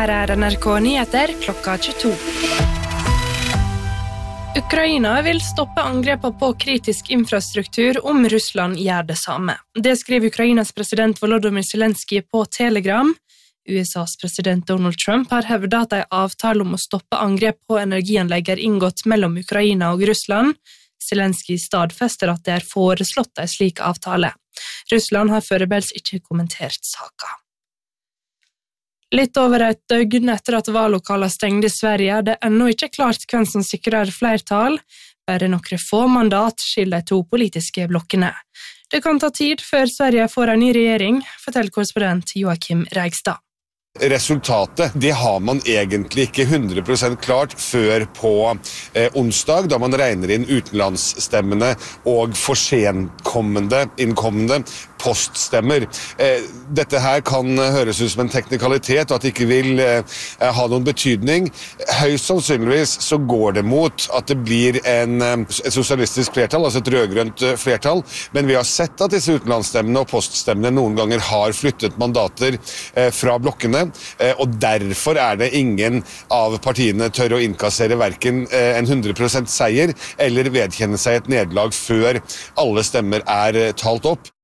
Her NRK Nyheter klokka 22. Ukraina vil stoppe angrepene på kritisk infrastruktur om Russland gjør det samme. Det skriver Ukrainas president Volodymyr Zelenskyj på Telegram. USAs president Donald Trump har hevdet at en avtale om å stoppe angrep på energianlegg inngått mellom Ukraina og Russland. Zelenskyj stadfester at det foreslått en slik avtale. Russland har foreløpig ikke kommentert saken. Litt over et døgn etter at valglokalene stengte i Sverige, er det ennå ikke klart hvem som sikrer flertall. Bare noen få mandat skiller de to politiske blokkene. Det kan ta tid før Sverige får en ny regjering, forteller korrespondent Joakim Reigstad. Resultatet, det har man egentlig ikke 100% klart før på onsdag, da man regner inn utenlandsstemmene og innkommende poststemmer. Dette her kan høres ut som en teknikalitet, og at det ikke vil ha noen betydning. Høyst sannsynligvis så går det mot at det blir et sosialistisk flertall, altså et rødgrønt flertall, men vi har sett at disse utenlandsstemmene og poststemmene noen ganger har flyttet mandater fra blokkene, og derfor er det ingen av partiene tør å innkassere hverken en 100% seier eller vedkjenne seg et nederlag før alle stemmer er talt opp.